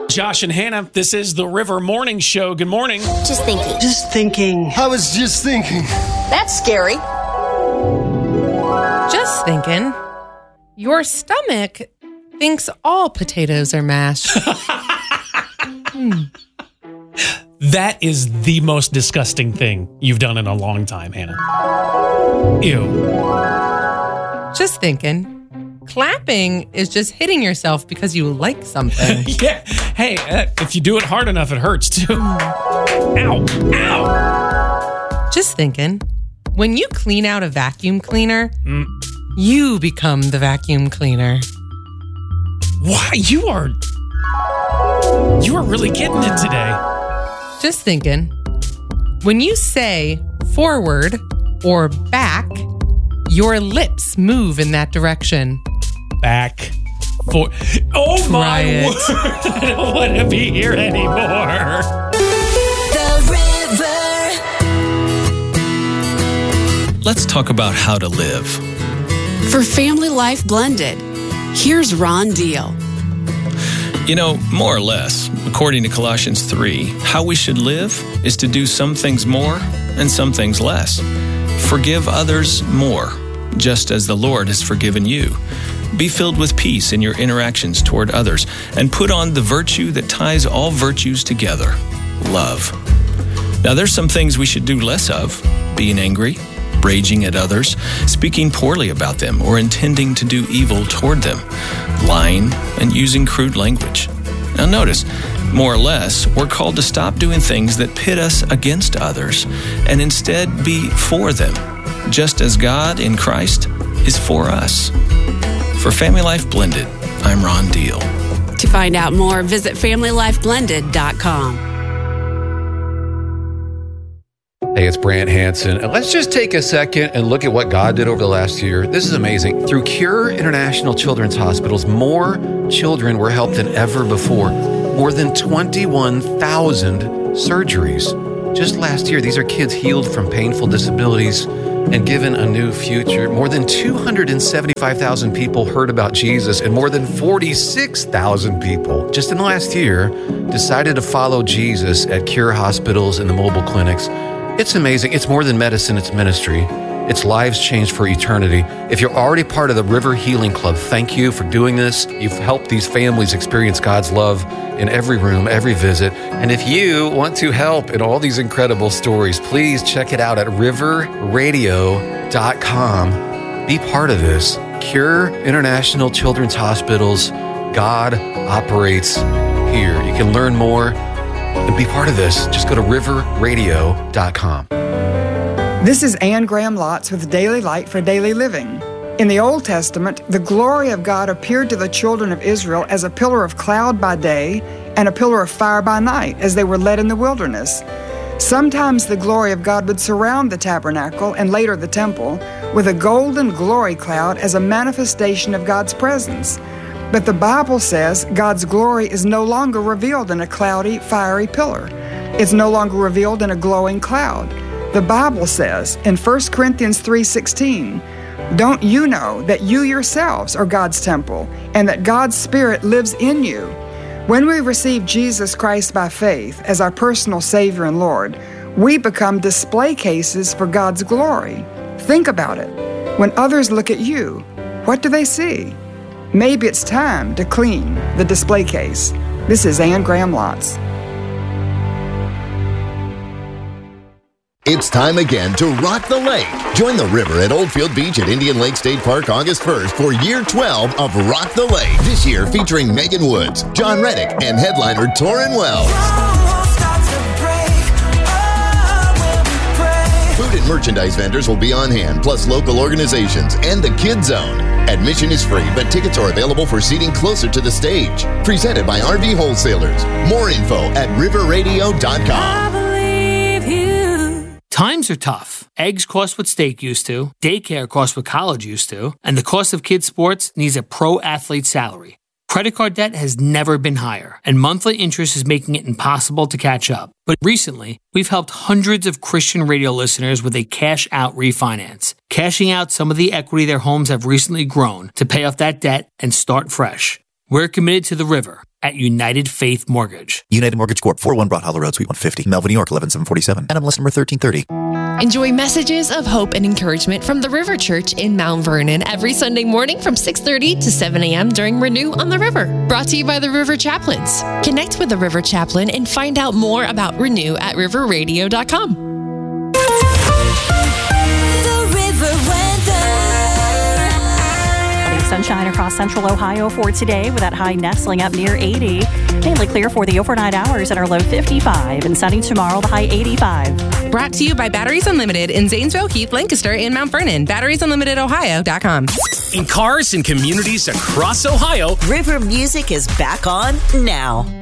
Josh and Hannah, this is the River Morning Show. Good morning. Just thinking. I was just thinking. That's scary. Just thinking. Your stomach thinks all potatoes are mashed. That is the most disgusting thing you've done in a long time, Hannah. Ew. Just thinking. Clapping is just hitting yourself because you like something. Yeah. Hey, if you do it hard enough, it hurts too. Ow. Ow. Just thinking. When you clean out a vacuum cleaner, you become the vacuum cleaner. Why? You are really getting it today. Just thinking. When you say forward or back, your lips move in that direction. Back. For. Oh Try my it. word. I don't want to be here anymore. The River. Let's talk about how to live. For Family Life Blended, here's Ron Deal. You know, more or less, according to Colossians 3, how we should live is to do some things more and some things less. Forgive others more, just as the Lord has forgiven you. Be filled with peace in your interactions toward others, and put on the virtue that ties all virtues together, love. Now, there's some things we should do less of: being angry, raging at others, speaking poorly about them, or intending to do evil toward them, lying, and using crude language. Now notice, more or less, we're called to stop doing things that pit us against others and instead be for them, just as God in Christ is for us. For Family Life Blended, I'm Ron Deal. To find out more, visit FamilyLifeBlended.com. Hey, it's Brant Hansen. And let's just take a second and look at what God did over the last year. This is amazing. Through Cure International Children's Hospitals, more children were helped than ever before. More than 21,000 surgeries. Just last year, these are kids healed from painful disabilities and given a new future. More than 275,000 people heard about Jesus, and more than 46,000 people just in the last year decided to follow Jesus at Cure hospitals and the mobile clinics. It's amazing. It's more than medicine, it's ministry. It's lives changed for eternity. If you're already part of the River Healing Club, thank you for doing this. You've helped these families experience God's love in every room, every visit. And if you want to help in all these incredible stories, please check it out at riverradio.com. Be part of this. Cure International Children's Hospitals. God operates here. You can learn more and be part of this. Just go to riverradio.com. This is Anne Graham Lotz with Daily Light for Daily Living. In the Old Testament, the glory of God appeared to the children of Israel as a pillar of cloud by day and a pillar of fire by night as they were led in the wilderness. Sometimes the glory of God would surround the tabernacle and later the temple with a golden glory cloud as a manifestation of God's presence. But the Bible says God's glory is no longer revealed in a cloudy, fiery pillar. It's no longer revealed in a glowing cloud. The Bible says in 1 Corinthians 3:16, "Don't you know that you yourselves are God's temple and that God's Spirit lives in you?" When we receive Jesus Christ by faith as our personal Savior and Lord, we become display cases for God's glory. Think about it. When others look at you, what do they see? Maybe it's time to clean the display case. This is Anne Graham Lotz. It's time again to rock the lake. Join the river at Oldfield Beach at Indian Lake State Park August 1st for year 12 of Rock the Lake. This year featuring Megan Woods, John Reddick, and headliner Torrin Wells. Food and merchandise vendors will be on hand, plus local organizations and the Kid Zone. Admission is free, but tickets are available for seating closer to the stage. Presented by RV Wholesalers. More info at riverradio.com. Times are tough. Eggs cost what steak used to, daycare costs what college used to, and the cost of kids' sports needs a pro athlete salary. Credit card debt has never been higher, and monthly interest is making it impossible to catch up. But recently, we've helped hundreds of Christian radio listeners with a cash-out refinance, cashing out some of the equity their homes have recently grown to pay off that debt and start fresh. We're committed to the river at United Faith Mortgage. United Mortgage Corp. 401 Broad Hollow Road, Suite 150, Melville, New York, 11747. NMLS number 1330. Enjoy messages of hope and encouragement from the River Church in Mount Vernon every Sunday morning from 6:30 to 7 a.m. during Renew on the River. Brought to you by the River Chaplains. Connect with the River Chaplain and find out more about Renew at riverradio.com. Sunshine across central Ohio for today with that high nestling up near 80. Mainly clear for the overnight hours at our low 55 and sunny tomorrow, the high 85. Brought to you by Batteries Unlimited in Zanesville, Keith, Lancaster, and Mount Vernon. BatteriesUnlimitedohio.com. In cars and communities across Ohio, River Music is back on now.